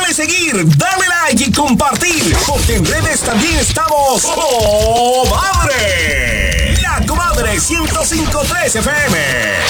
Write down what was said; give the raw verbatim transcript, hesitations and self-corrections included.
dale seguir, dale like y compartir, porque en redes también estamos ¡Oh, madre! La Comadre ciento cinco punto tres F M.